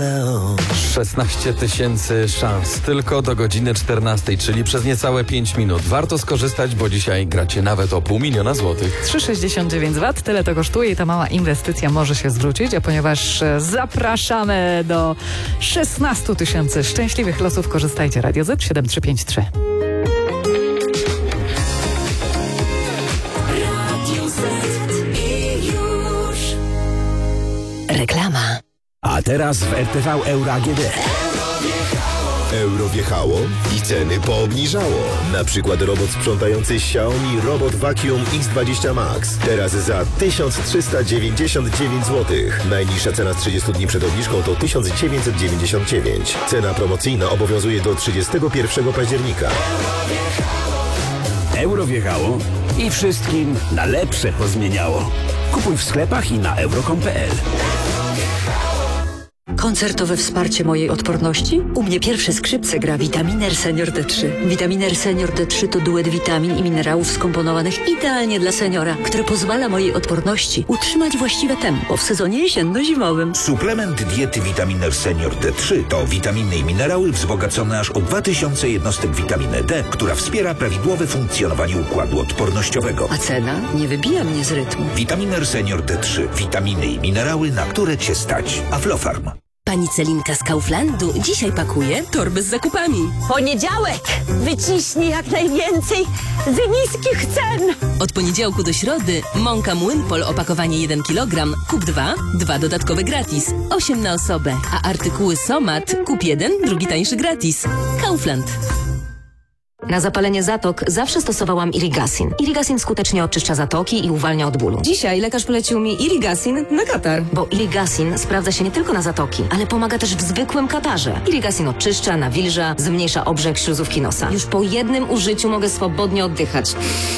16 tysięcy szans tylko do godziny 14, czyli przez niecałe 5 minut. Warto skorzystać, bo dzisiaj gracie nawet o 500 000 złotych. 3,69 W, tyle to kosztuje i ta mała inwestycja może się zwrócić, a ponieważ zapraszamy do 16 tysięcy szczęśliwych losów, korzystajcie. Radio Z 7353. Reklama. A teraz w RTV Euro AGD. Euro wjechało i ceny poobniżało. Na przykład robot sprzątający Xiaomi Robot Vacuum X20 Max. Teraz za 1399 zł. Najniższa cena z 30 dni przed obniżką to 1999. Cena promocyjna obowiązuje do 31 października. Euro wjechało i wszystkim na lepsze pozmieniało. Kupuj w sklepach i na euro.com.pl. Koncertowe wsparcie mojej odporności? U mnie pierwsze skrzypce gra Vitaminer Senior D3. Vitaminer Senior D3 to duet witamin i minerałów skomponowanych idealnie dla seniora, które pozwala mojej odporności utrzymać właściwe tempo w sezonie jesienno-zimowym. Suplement diety Vitaminer Senior D3 to witaminy i minerały wzbogacone aż o 2000 jednostek witaminy D, która wspiera prawidłowe funkcjonowanie układu odpornościowego. A cena nie wybija mnie z rytmu. Vitaminer Senior D3. Witaminy i minerały, na które Cię stać. Aflofarm. Pani Celinka z Kauflandu dzisiaj pakuje torby z zakupami. Poniedziałek! Wyciśnij jak najwięcej z niskich cen! Od poniedziałku do środy mąka Młynpol opakowanie 1 kg, kup 2 dodatkowe gratis. 8 na osobę. A artykuły Somat kup 1, drugi tańszy gratis. Kaufland. Na zapalenie zatok zawsze stosowałam Irigasin. Irigasin skutecznie oczyszcza zatoki i uwalnia od bólu. Dzisiaj lekarz polecił mi Irigasin na katar. Bo Irigasin sprawdza się nie tylko na zatoki, ale pomaga też w zwykłym katarze. Irigasin oczyszcza, nawilża, zmniejsza obrzęk śluzówki nosa. Już po jednym użyciu mogę swobodnie oddychać.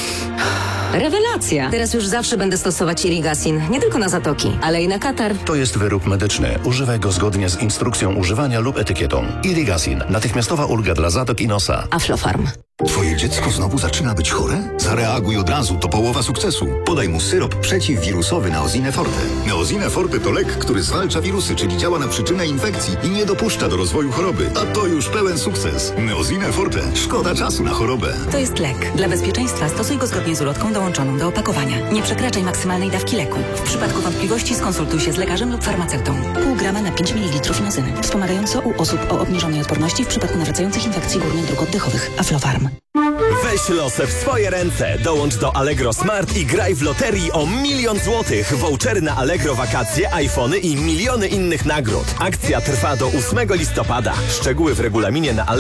Rewelacja! Teraz już zawsze będę stosować Irigasin, nie tylko na zatoki, ale i na katar. To jest wyrób medyczny. Używaj go zgodnie z instrukcją używania lub etykietą. Irigasin. Natychmiastowa ulga dla zatok i nosa. Aflofarm. Twoje dziecko znowu zaczyna być chore? Zareaguj od razu, to połowa sukcesu. Podaj mu syrop przeciwwirusowy Neosine Forte. Neosine Forte to lek, który zwalcza wirusy, czyli działa na przyczynę infekcji i nie dopuszcza do rozwoju choroby. A to już pełen sukces. Neosine Forte. Szkoda czasu na chorobę. To jest lek. Dla bezpieczeństwa stosuj go zgodnie z ulotką dołączoną do opakowania. Nie przekraczaj maksymalnej dawki leku. W przypadku wątpliwości skonsultuj się z lekarzem lub farmaceutą. Pół grama na 5 ml inozyny. Wspomagająco u osób o obniżonej odporności w przypadku nawracających infekcji górnych dróg oddechowych. Aflofarm. Weź losy w swoje ręce. Dołącz do Allegro Smart i graj w loterii o 1 000 000 złotych. Vouchery na Allegro wakacje, iPhony i miliony innych nagród. Akcja trwa do 8 listopada. Szczegóły w regulaminie na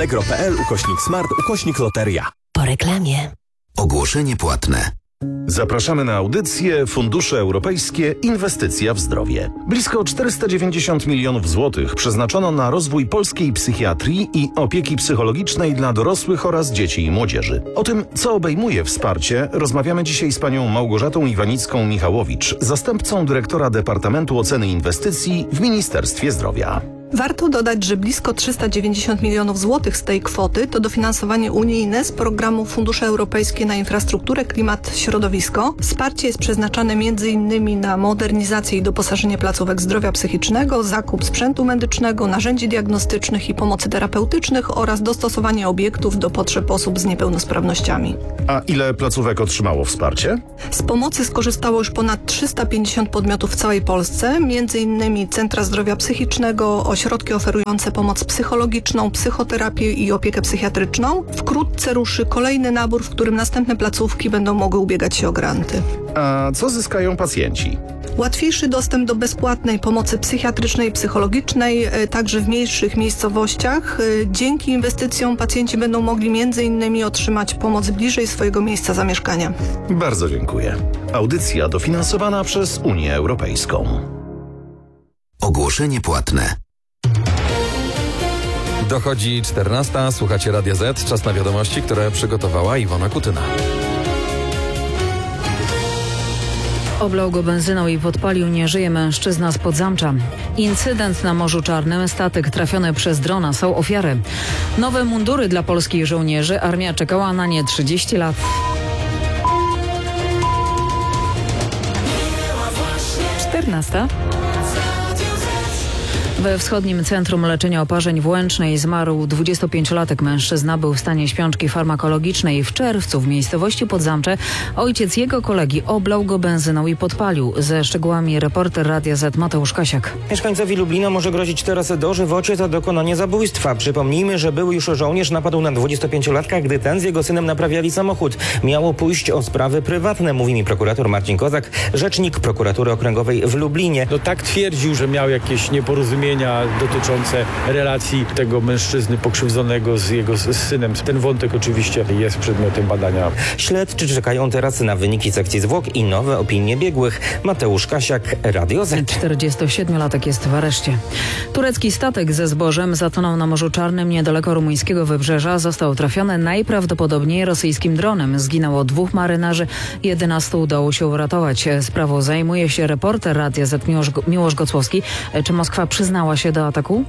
allegro.pl/smart/loteria. Po reklamie. Ogłoszenie płatne. Zapraszamy na audycję Fundusze Europejskie Inwestycja w Zdrowie. Blisko 490 milionów złotych przeznaczono na rozwój polskiej psychiatrii i opieki psychologicznej dla dorosłych oraz dzieci i młodzieży. O tym, co obejmuje wsparcie, rozmawiamy dzisiaj z panią Małgorzatą Iwanicką-Michałowicz, zastępcą dyrektora Departamentu Oceny Inwestycji w Ministerstwie Zdrowia. Warto dodać, że blisko 390 milionów złotych z tej kwoty to dofinansowanie unijne z programu Fundusze Europejskie na infrastrukturę, klimat, środowisko. Wsparcie jest przeznaczane m.in. na modernizację i doposażenie placówek zdrowia psychicznego, zakup sprzętu medycznego, narzędzi diagnostycznych i pomocy terapeutycznych oraz dostosowanie obiektów do potrzeb osób z niepełnosprawnościami. A ile placówek otrzymało wsparcie? Z pomocy skorzystało już ponad 350 podmiotów w całej Polsce, m.in. centra zdrowia psychicznego, ośrodki oferujące pomoc psychologiczną, psychoterapię i opiekę psychiatryczną. Wkrótce ruszy kolejny nabór, w którym następne placówki będą mogły ubiegać się o granty. A co zyskają pacjenci? Łatwiejszy dostęp do bezpłatnej pomocy psychiatrycznej i psychologicznej, także w mniejszych miejscowościach. Dzięki inwestycjom pacjenci będą mogli m.in. otrzymać pomoc bliżej swojego miejsca zamieszkania. Bardzo dziękuję. Audycja dofinansowana przez Unię Europejską. Ogłoszenie płatne. Dochodzi 14. Słuchacie Radia Z. Czas na wiadomości, które przygotowała Iwona Kutyna. Oblał go benzyną i podpalił, nie żyje mężczyzna z Podzamcza. Incydent na Morzu Czarnym, statek trafiony przez drona, są ofiary. Nowe mundury dla polskich żołnierzy, armia czekała na nie 30 lat. 14. We Wschodnim Centrum Leczenia Oparzeń w Łęcznej zmarł 25-latek mężczyzna. Był w stanie śpiączki farmakologicznej. W czerwcu w miejscowości Podzamcze ojciec jego kolegi oblał go benzyną i podpalił. Ze szczegółami reporter Radia Z Mateusz Kasiak. Mieszkańcowi Lublina może grozić teraz dożywocie za dokonanie zabójstwa. Przypomnijmy, że były już żołnierz napadł na 25-latka, gdy ten z jego synem naprawiali samochód. Miało pójść o sprawy prywatne, mówi mi prokurator Marcin Kozak, rzecznik prokuratury okręgowej w Lublinie. No tak twierdził, że miał jakieś nieporozumienia dotyczące relacji tego mężczyzny pokrzywdzonego z jego synem. Ten wątek oczywiście jest przedmiotem badania. Śledczy czekają teraz na wyniki sekcji zwłok i nowe opinie biegłych. Mateusz Kasiak, Radio Z. 47-latek jest w areszcie. Turecki statek ze zbożem zatonął na Morzu Czarnym niedaleko rumuńskiego wybrzeża. Został trafiony najprawdopodobniej rosyjskim dronem. Zginęło 2 marynarzy, 11 udało się uratować. Sprawą zajmuje się reporter Radia Z Miłosz Gocłowski. Czy Moskwa przyznała się do ataku?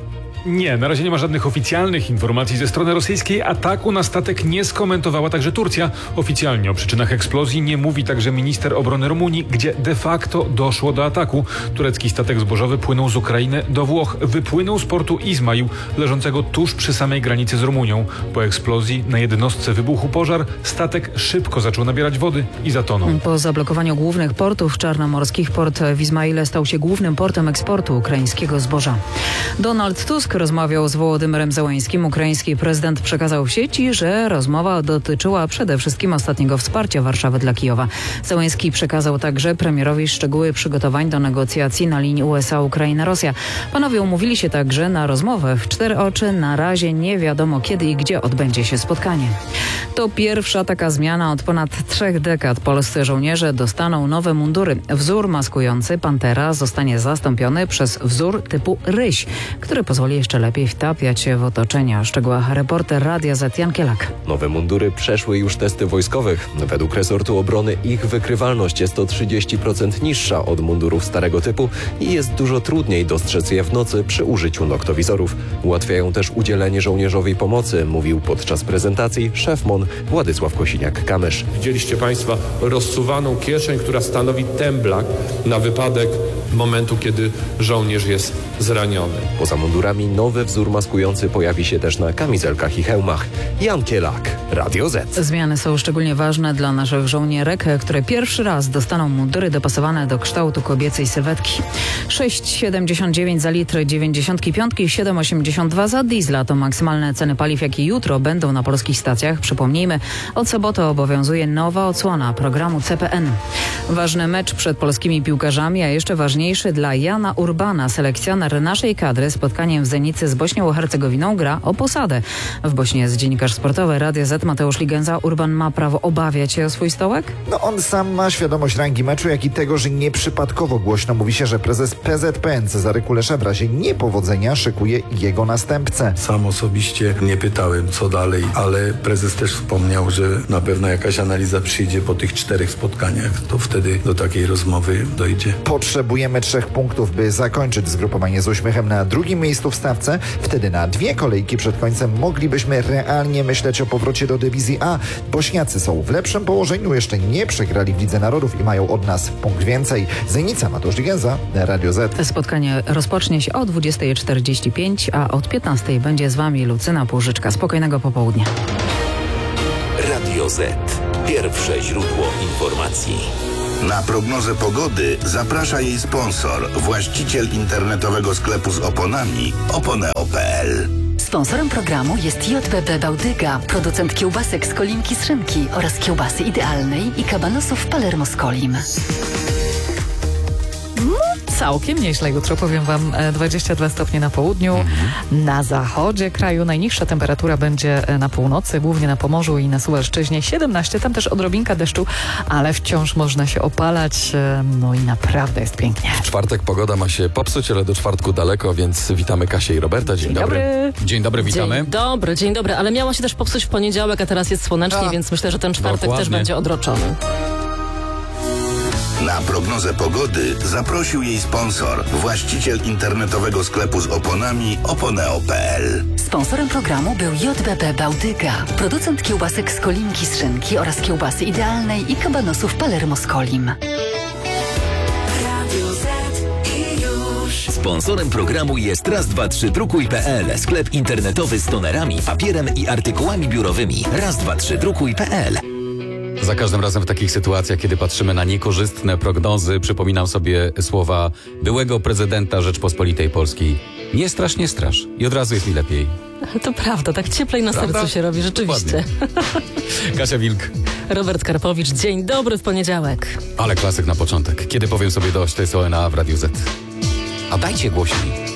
Nie, na razie nie ma żadnych oficjalnych informacji ze strony rosyjskiej. Ataku na statek nie skomentowała także Turcja. Oficjalnie o przyczynach eksplozji nie mówi także minister obrony Rumunii, gdzie de facto doszło do ataku. Turecki statek zbożowy płynął z Ukrainy do Włoch. Wypłynął z portu Izmail, leżącego tuż przy samej granicy z Rumunią. Po eksplozji na jednostce wybuchł pożar. Statek szybko zaczął nabierać wody i zatonął. Po zablokowaniu głównych portów czarnomorskich, port w Izmaile stał się głównym portem eksportu ukraińskiego zboża. Donald Tusk rozmawiał z Wołodymyrem Zełańskim. Ukraiński prezydent przekazał w sieci, że rozmowa dotyczyła przede wszystkim ostatniego wsparcia Warszawy dla Kijowa. Zełański przekazał także premierowi szczegóły przygotowań do negocjacji na linii USA-Ukraina-Rosja. Panowie umówili się także na rozmowę w 4 oczy. Na razie nie wiadomo, kiedy i gdzie odbędzie się spotkanie. To pierwsza taka zmiana od ponad 3 dekad. Polscy żołnierze dostaną nowe mundury. Wzór maskujący Pantera zostanie zastąpiony przez wzór typu Ryś, który pozwoli jeszcze lepiej wtapiać się w otoczenie. O szczegółach reporter Radia Z Jan Kielak. Nowe mundury przeszły już testy wojskowych. Według resortu obrony ich wykrywalność jest o 30% niższa od mundurów starego typu i jest dużo trudniej dostrzec je w nocy przy użyciu noktowizorów. Ułatwiają też udzielenie żołnierzowi pomocy, mówił podczas prezentacji szef MON Władysław Kosiniak-Kamysz. Widzieliście Państwo rozsuwaną kieszeń, która stanowi temblak na wypadek momentu, kiedy żołnierz jest zraniony. Poza mundurami nowy wzór maskujący pojawi się też na kamizelkach i hełmach. Jan Kielak, Radio Z. Zmiany są szczególnie ważne dla naszych żołnierek, które pierwszy raz dostaną mundury dopasowane do kształtu kobiecej sylwetki. 6,79 za litr 95 i 7,82 za diesla to maksymalne ceny paliw, jakie jutro będą na polskich stacjach. Przypomnijmy, od soboty obowiązuje nowa odsłona programu CPN. Ważny mecz przed polskimi piłkarzami, a jeszcze ważniejszy dla Jana Urbana, selekcjoner naszej kadry. Spotkaniem w Zenicy z Bośnią Hercegowiną gra o posadę. W Bośni jest dziennikarz sportowy Radia Z Mateusz Ligenza. Urban ma prawo obawiać się o swój stołek? No on sam ma świadomość rangi meczu, jak i tego, że nieprzypadkowo głośno mówi się, że prezes PZPN Cezary Kulesza w razie niepowodzenia szykuje jego następcę. Sam osobiście nie pytałem, co dalej, ale prezes też wspomniał, że na pewno jakaś analiza przyjdzie po tych 4 spotkaniach. To wtedy do takiej rozmowy dojdzie. Potrzebujemy 3 punktów, by zakończyć zgrupowanie z uśmiechem na drugim miejscu w stawce. Wtedy na 2 kolejki przed końcem moglibyśmy realnie myśleć o powrocie do dywizji A. Bośniacy są w lepszym położeniu, jeszcze nie przegrali w Lidze Narodów i mają od nas punkt więcej. Zenica, Mateusz Ligenza, Radio Z. Spotkanie rozpocznie się o 20:45, a od 15:00 będzie z Wami Lucyna Płużyczka. Spokojnego popołudnia. Radio Z. Pierwsze źródło informacji. Na prognozę pogody zaprasza jej sponsor, właściciel internetowego sklepu z oponami oponeo.pl. Sponsorem programu jest JBB Bałtyga, producent kiełbasek z kolinki z szynki oraz kiełbasy idealnej i kabanosów Palermo z kolim. Całkiem nieźle jutro, powiem Wam, 22 stopnie na południu, na zachodzie kraju najniższa temperatura będzie na północy, głównie na Pomorzu i na Suwalszczyźnie 17, tam też odrobinka deszczu, ale wciąż można się opalać, no i naprawdę jest pięknie. W czwartek pogoda ma się popsuć, ale do czwartku daleko, więc witamy Kasię i Roberta. Dzień dobry. Dzień dobry, witamy. Dzień dobry, ale miało się też popsuć w poniedziałek, a teraz jest słonecznie, więc myślę, że ten czwartek też będzie odroczony. Na prognozę pogody zaprosił jej sponsor, właściciel internetowego sklepu z oponami oponeo.pl. Sponsorem programu był JBB Bałtyga, producent kiełbasek z kolinki z szynki oraz kiełbasy idealnej i kabanosów Palermo z kolim. Sponsorem programu jest raz232.pl, sklep internetowy z tonerami, papierem i artykułami biurowymi. raz232.pl. Za każdym razem w takich sytuacjach, kiedy patrzymy na niekorzystne prognozy, przypominam sobie słowa byłego prezydenta Rzeczpospolitej Polskiej. Nie strasz, nie strasz. I od razu jest mi lepiej. To prawda, tak cieplej na sercu się robi, rzeczywiście. Kasia Wilk. Robert Karpowicz, dzień dobry w poniedziałek. Ale klasyk na początek. Kiedy powiem sobie dość, to jest ONA w Radiu Z. A dajcie głośniej.